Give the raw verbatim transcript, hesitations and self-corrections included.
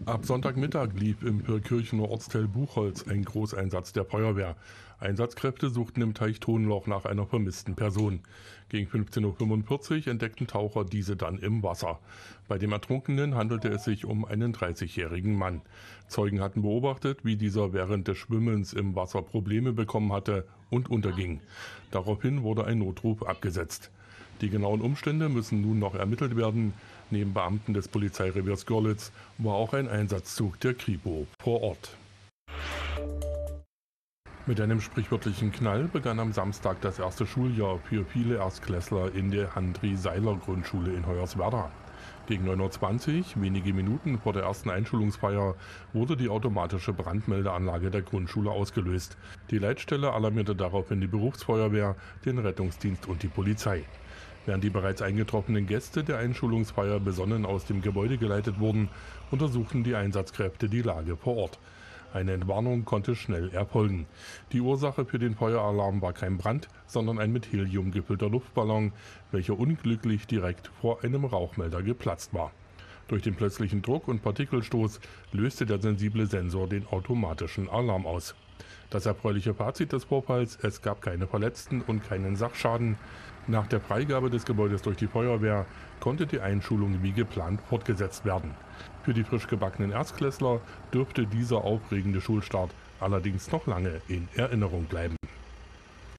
Ab Sonntagmittag lief im Pirkirchener Ortsteil Buchholz ein Großeinsatz der Feuerwehr. Einsatzkräfte suchten im Teich Tonloch nach einer vermissten Person. Gegen fünfzehn Uhr fünfundvierzig entdeckten Taucher diese dann im Wasser. Bei dem Ertrunkenen handelte es sich um einen dreißigjährigen Mann. Zeugen hatten beobachtet, wie dieser während des Schwimmens im Wasser Probleme bekommen hatte und unterging. Daraufhin wurde ein Notruf abgesetzt. Die genauen Umstände müssen nun noch ermittelt werden. Neben Beamten des Polizeireviers Görlitz war auch ein Einsatzzug der Kripo vor Ort. Mit einem sprichwörtlichen Knall begann am Samstag das erste Schuljahr für viele Erstklässler in der Handri-Seiler-Grundschule in Hoyerswerda. Gegen neun Uhr zwanzig, wenige Minuten vor der ersten Einschulungsfeier, wurde die automatische Brandmeldeanlage der Grundschule ausgelöst. Die Leitstelle alarmierte daraufhin die Berufsfeuerwehr, den Rettungsdienst und die Polizei. Während die bereits eingetroffenen Gäste der Einschulungsfeier besonnen aus dem Gebäude geleitet wurden, untersuchten die Einsatzkräfte die Lage vor Ort. Eine Entwarnung konnte schnell erfolgen. Die Ursache für den Feueralarm war kein Brand, sondern ein mit Helium gefüllter Luftballon, welcher unglücklich direkt vor einem Rauchmelder geplatzt war. Durch den plötzlichen Druck- und Partikelstoß löste der sensible Sensor den automatischen Alarm aus. Das erfreuliche Fazit des Vorfalls: Es gab keine Verletzten und keinen Sachschaden. Nach der Freigabe des Gebäudes durch die Feuerwehr konnte die Einschulung wie geplant fortgesetzt werden. Für die frisch gebackenen Erstklässler dürfte dieser aufregende Schulstart allerdings noch lange in Erinnerung bleiben.